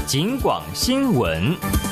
警广新闻。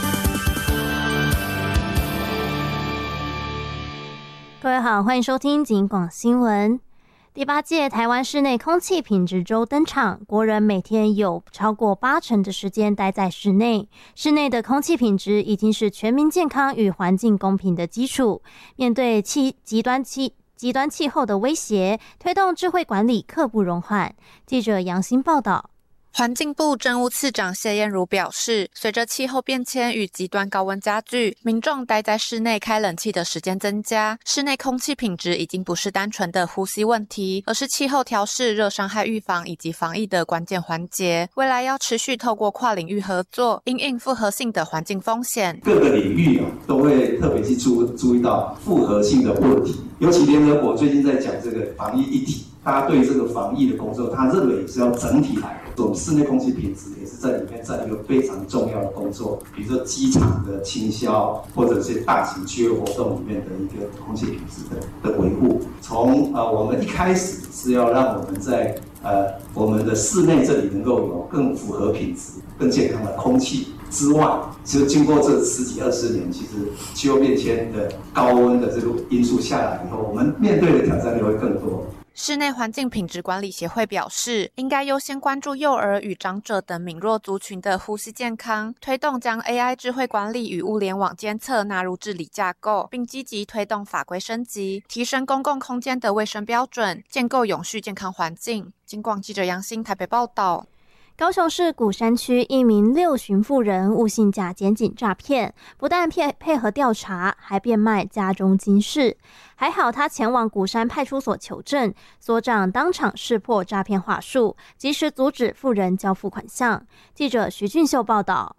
各位好，欢迎收听警广新闻。第8届台湾室内空气品质周登场，国人每天有超过80%的时间待在室内，室内的空气品质已经是全民健康与环境公平的基础。面对极端气候的威胁，推动智慧管理刻不容缓。记者杨欣报道。 环境部政务次长谢燕如表示，随着气候变迁与极端高温加剧，民众待在室内开冷气的时间增加，室内空气品质已经不是单纯的呼吸问题，而是气候调适、热伤害预防以及防疫的关键环节。未来要持续透过跨领域合作，因应复合性的环境风险。 各个领域都会特别去注意到复合性的问题，尤其联合国最近在讲这个防疫一体。大家对这个防疫的工作，他认为也是要整体来。我们室内空气品质也是在里面占一个非常重要的工作，比如说机场的清消，或者是大型聚会活动里面的一个空气品质的维护。从我们一开始是要让我们在我们的室内这里能够有更符合品质、更健康的空气之外，其实经过这10几20年，其实气候变迁的高温的这个因素下来以后，我们面对的挑战就会更多。 室内环境品质管理协会表示，应该优先关注幼儿与长者等敏弱族群的呼吸健康，推动将 AI 智慧管理与物联网监测纳入治理架构，并积极推动法规升级，提升公共空间的卫生标准，建构永续健康环境。警广记者杨欣台北报道。 高雄市鼓山区一名6旬妇人误信假检警诈骗，不但配合调查，还变卖家中金饰。还好他前往鼓山派出所求证，所长当场识破诈骗话术，及时阻止妇人交付款项。记者徐俊秀报道。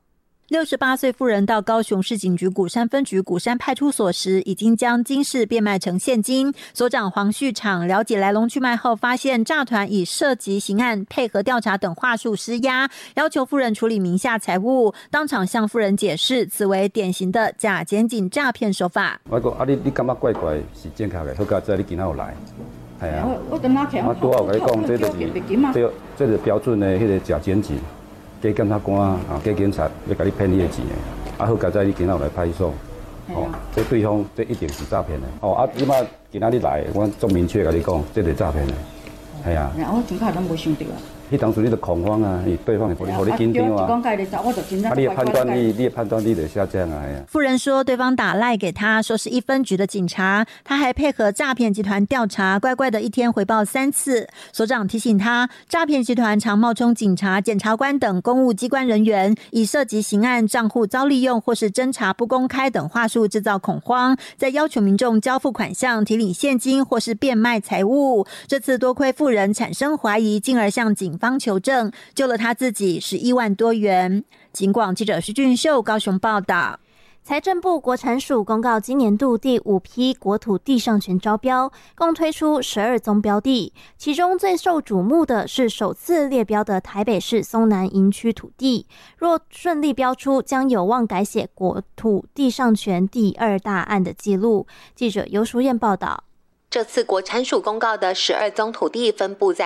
68岁妇人到高雄市警局鼓山分局鼓山派出所时，已经将金饰变卖成现金。所长黄旭场了解来龙去脉后，发现诈团以涉及刑案、配合调查等话术施压，要求妇人处理名下财物，当场向妇人解释，此为典型的假检警诈骗手法。 我讲你感觉怪怪是正确的，好佳在你今仔有来。系啊，我拄好甲你讲，这是标准的迄个假检警。加检察官啊，加警察要甲你骗你的钱的，好佳在你今仔有来派出所，这对方这一定是诈骗的，你嘛今仔日来，我足明确甲你讲，这是诈骗的，系啊。我真正拢无想到啊。迄当时你就恐慌啊，对方互你紧张啊，你的判断力就下降啊。 妇人说，对方打赖给他，说是1分局的警察，他还配合诈骗集团调查，乖乖的一天回报3次。所长提醒他，诈骗集团常冒充警察、检察官等公务机关人员，以涉及刑案、账户遭利用或是侦查不公开等话术制造恐慌，再要求民众交付款项、提领现金或是变卖财物。这次多亏妇人产生怀疑，进而向警方求证，救了他自己11万多元。警广记者徐俊秀高雄报道。 财政部国产署公告今年度第5批国土地上权招标，共推出12宗标的，其中最受瞩目的是首次列标的台北市松南营区土地，若顺利标出，将有望改写国土地上权第2大案的记录。记者游淑燕报道。 这次国产署公告的12宗土地分布在